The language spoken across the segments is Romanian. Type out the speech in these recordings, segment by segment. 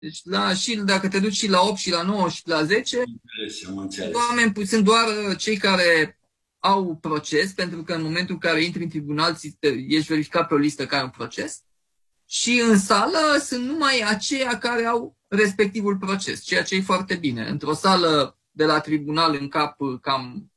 Deci și dacă te duci și la 8 și la 9 și la 10, Am înțeles. sunt doar cei care au proces, pentru că în momentul în care intri în tribunal ești verificat pe o listă care au un proces. Și în sală sunt numai aceia care au respectivul proces, ceea ce e foarte bine. Într-o sală de la tribunal în cap cam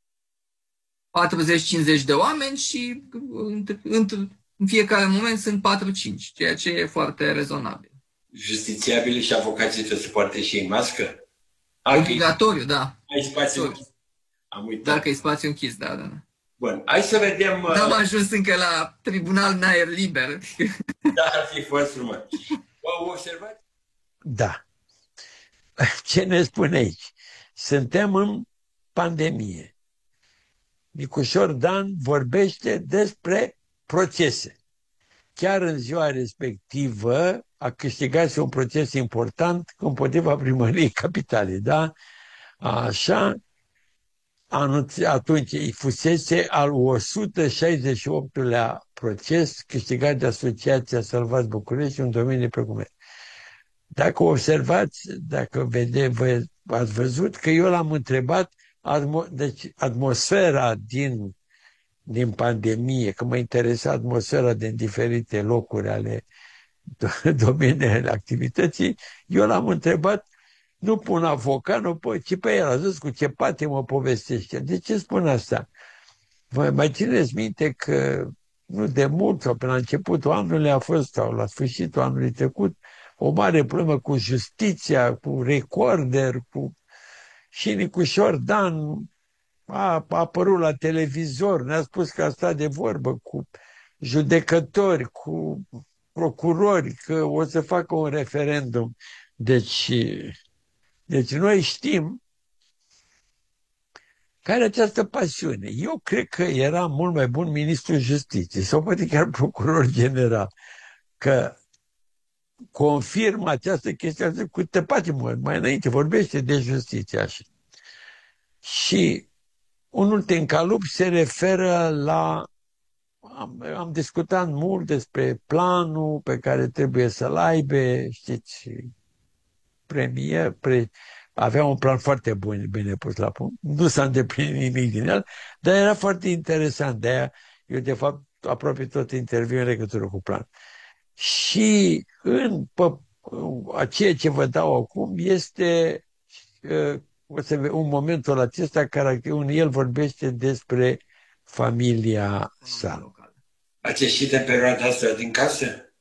40-50 de oameni și în fiecare moment sunt 4-5, ceea ce e foarte rezonabil. Justițiabile și avocații trebuie să poarte și ei mască? Obligatoriu, da. Ai spațiu închis. Am uitat. Dacă e spațiu închis, da, da. Bun, hai să vedem... N-am ajuns încă la tribunal în aer liber. Da, ar fi fost frumos. O observați? Da. Ce ne spune aici? Suntem în pandemie. Nicușor Dan vorbește despre procese. Chiar în ziua respectivă a câștigat un proces important împotriva primăriei capitalei, da? Așa, atunci îi fusese al 168-lea proces câștigat de Asociația Salvați București în domeniu precum. Dacă observați, dacă ați văzut că eu l-am întrebat, deci atmosfera din pandemie, că mă interesa atmosfera din diferite locuri ale domeniile activității, eu l-am întrebat, nu pun avocat, ci pe el a zis cu ce pate mă povestește. De ce spun asta? Vă mai țineți minte că nu de mult sau pe la începutul anului a fost, sau la sfârșitul anului trecut, o mare problemă cu justiția, cu recorder, și Nicușor Dan a apărut la televizor, ne-a spus că a stat de vorbă cu judecători, cu procurori, că o să facă un referendum. Deci noi știm că are această pasiune. Eu cred că era mult mai bun ministrul justiției sau poate chiar procuror general, că confirmă această chestie cu tăpate mai înainte, vorbește de justiție așa. Și un ultim calup se referă la am discutat mult despre planul pe care trebuie să-l aibă, știți, avea un plan foarte bun, bine pus la punct. Nu s-a îndeplinit nimic din el, dar era foarte interesant. De-aia eu, de fapt, aproape tot interviu în legătură cu plan. Și ceea ce vă dau acum este un momentul acesta care el vorbește despre familia sa. Ați ieșit în perioada asta din casă?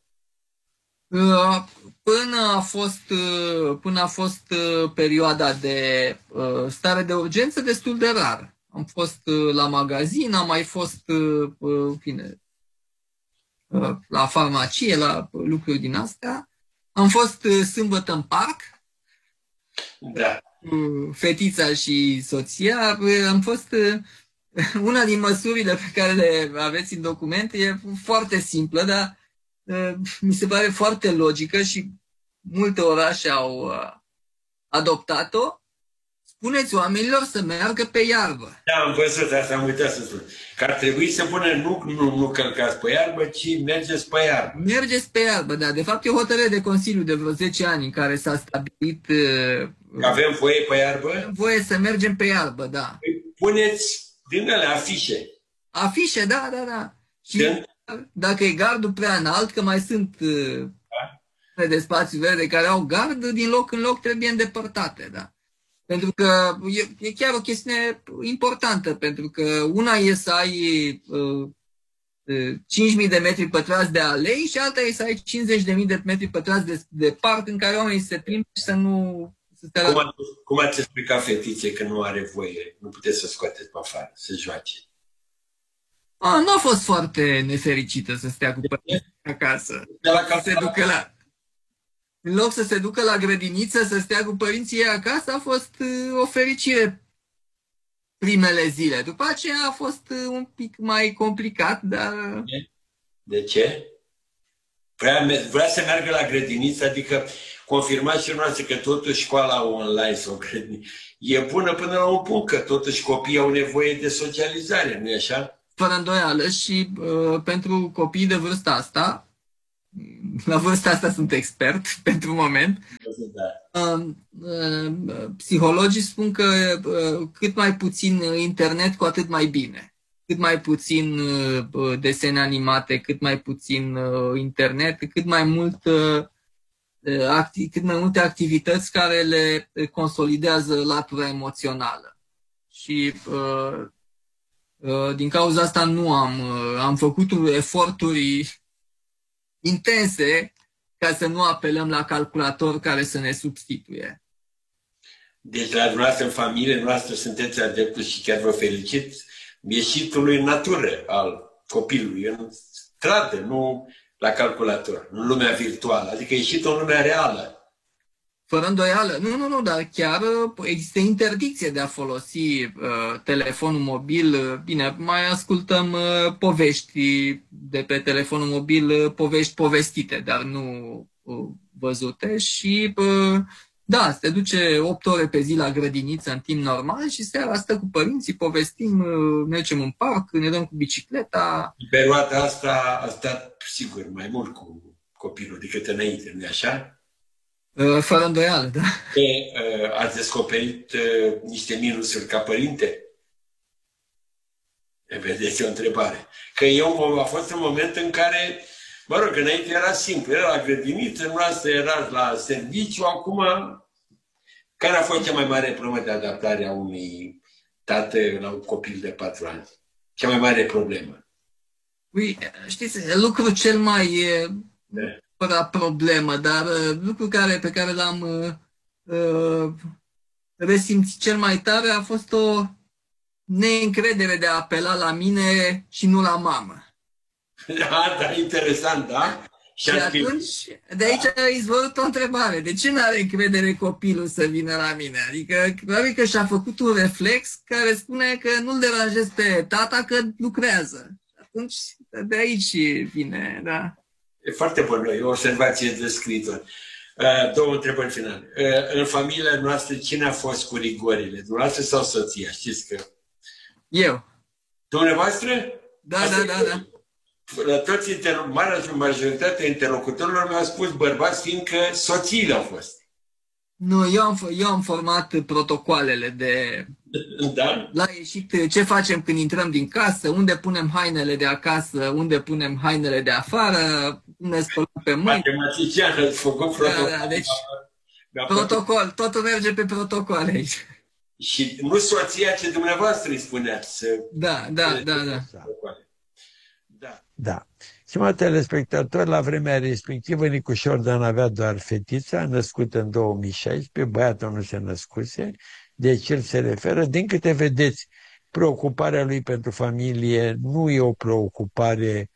Până a fost perioada de stare de urgență, destul de rar. Am fost la magazin, am mai fost la farmacie, la lucruri din astea. Am fost sâmbătă în parc. Da. Cu fetița și soția. Am fost... Una din măsurile pe care le aveți în document e foarte simplă, dar mi se pare foarte logică și multe orașe au adoptat-o. Spuneți oamenilor să meargă pe iarbă. Da, am văzut asta, am uitat să spun. Că ar trebui să pună nu călcați pe iarbă, ci mergeți pe iarbă. Mergeți pe iarbă, da. De fapt e o hotărâre de Consiliu de vreo 10 ani în care s-a stabilit... Că avem voie pe iarbă? Avem voie să mergem pe iarbă, da. Păi puneți din alea afișe. Afișe, da, da, da. Și dacă e gardul prea înalt, că mai sunt de spațiu verde care au gard, din loc în loc trebuie îndepărtate, da. Pentru că e chiar o chestiune importantă, pentru că una e să ai 5.000 de metri pătrați de alei și alta e să ai 50.000 de metri pătrați de parc în care oamenii se plimbă și să nu... Cum ați explicat fetiței că nu are voie, nu puteți să scoateți pe afară, să joace? Nu a fost foarte nefericită să stea cu părinții acasă. În loc să se ducă la grădiniță, să stea cu părinții ei acasă, a fost o fericire primele zile. După aceea a fost un pic mai complicat, dar... De ce? Vrea să meargă la grădiniță, adică confirmați și noastră că totuși școala online sau grădiniță e bună până la un punct, că totuși copiii au nevoie de socializare, nu-i așa? Fără îndoială și pentru copiii de vârsta asta, La vârsta asta sunt expert pentru moment. Da. Psihologii spun că cât mai puțin internet, cu atât mai bine. Cât mai puțin desene animate, cât mai puțin internet, cât mai mult cât mai multe activități care le consolidează latura emoțională. Și din cauza asta nu am făcut eforturi intense ca să nu apelăm la calculator care să ne substituie. Deci la dumneavoastră în familie, noastră sunteți adeptul și chiar vă felicit ieșitului în natură al copilului, în stradă, nu la calculator, în lumea virtuală, adică ieșitul în lumea reală. Fără îndoială. Nu, dar chiar există interdicție de a folosi telefonul mobil. Bine, mai ascultăm povești de pe telefonul mobil, povești povestite, dar nu văzute. Și da, se duce 8 ore pe zi la grădiniță în timp normal și seara stă cu părinții, povestim, mergem în parc, ne dăm cu bicicleta. În perioada asta a stat, sigur, mai mult cu copilul decât înainte, nu-i așa? Fără îndoială, da. Ați descoperit niște minusuri ca părinte? Vedeți, o întrebare. Că a fost un moment în care, mă rog, înainte era simplu, era la grădiniță, noastră era la serviciu, acum, care a fost cea mai mare problemă de adaptare a unui tată la un copil de 4 ani? Cea mai mare problemă? Ui, știți, lucrul cel mai... problemă, dar lucrul pe care l-am resimțit cel mai tare a fost o neîncredere de a apela la mine și nu la mamă. Da, interesant, da? Și atunci, de aici a izvorât o întrebare. De ce nu are încredere copilul să vină la mine? Adică, probabil că și-a făcut un reflex care spune că nu-l deranjez pe tata că lucrează. Atunci, de aici vine, da. E foarte bună, e o observație de scriitor. 2 întrebări finale. În familia noastră, cine a fost cu rigorile? Dumneavoastră sau soția? Știți că... Eu. Dumneavoastră? Da. La toți, majoritatea interlocutorilor mi-au spus bărbați, fiindcă soțiile au fost. Nu, eu am format protocoalele de... Da? La ieșit, ce facem când intrăm din casă, unde punem hainele de acasă, unde punem hainele de afară, unde spălăm pe mâini. Matematician, ați făcut protocol. Da, deci protocol, totul merge pe protocol aici. Și nu soția, ce dumneavoastră îi spuneați. Da. Da. Stimați telespectatori, la vremea respectivă, Nicu Șordan avea doar fetița, născută în 2016, băiatul nu se născuse, deci el se referă. Din câte vedeți, preocuparea lui pentru familie nu e o preocupare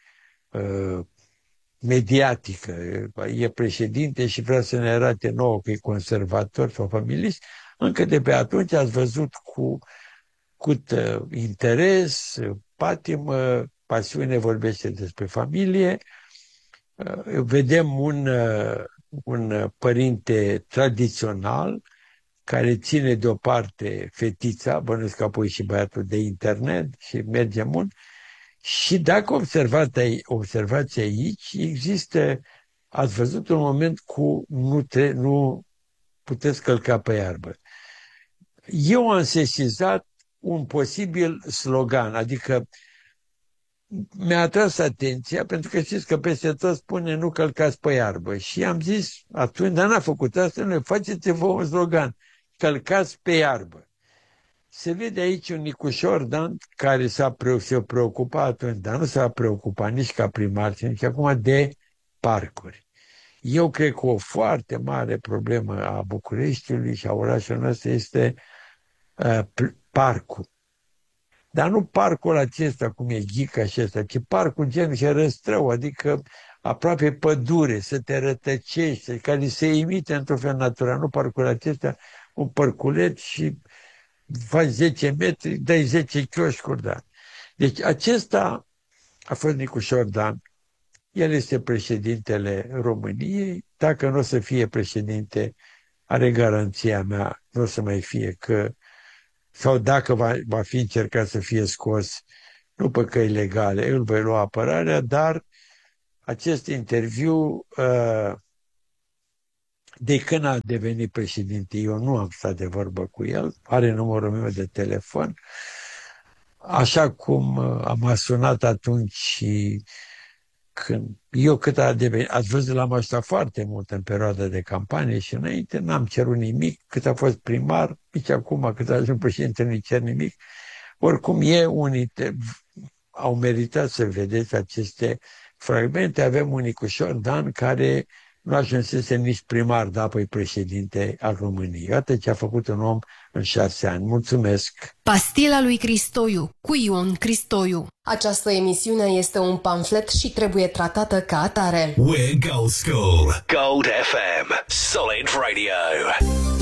mediatică. E președinte și vrea să ne arate nouă că e conservator sau familist. Încă de pe atunci ați văzut cu cât interes, patimă, pasiune vorbește despre familie. Vedem un părinte tradițional care ține deoparte fetița, bănuiesc că apoi și băiatul de internet și merge mult. Și dacă observați aici, există, ați văzut un moment cu nu puteți călca pe iarbă. Eu am sesizat un posibil slogan, adică mi-a atras atenția, pentru că știți că peste tot spune nu călcați pe iarbă. Și am zis atunci, dar n-a făcut asta, nu, faceți-vă un slogan, călcați pe iarbă. Se vede aici un Nicu Șordan care s-a preocupat atunci, dar nu s-a preocupat nici ca primar, nici acum de parcuri. Eu cred că o foarte mare problemă a Bucureștiului și a orașului nostru este parcul. Dar nu parcul acesta, cum e Ghica și ăsta, ci parcul gen și răstrău, adică aproape pădure, să te rătăcești, care se imite într-un fel natural, nu parcul acesta, un parculet și faci 10 metri, dai 10 chioșcuri, da. Deci acesta a fost Nicu Șordan. El este președintele României. Dacă nu o să fie președinte, are garanția mea, nu o să mai fie că, sau dacă va fi încercat să fie scos, nu pe căi legale, îl voi lua apărarea, dar acest interviu de când a devenit președinte. Eu nu am stat de vorbă cu el, are numărul meu de telefon. Așa cum am sunat atunci și când eu cât a devenit, ați văzut, l-am ajutat foarte mult în perioada de campanie și înainte, n-am cerut nimic, cât a fost primar, nici acum cât a ajuns președinte, nu cer nimic. Oricum au meritat să vedeți aceste fragmente. Avem un Nicușor Dan care nu ajunsese nici primar, dar apoi președinte al României. Iată ce a făcut un om în 6 ani. Mulțumesc! Pastila lui Cristoiu, cu Ion Cristoiu. Această emisiune este un pamflet și trebuie tratată ca atare. We're Gold School. Gold FM. Solid Radio.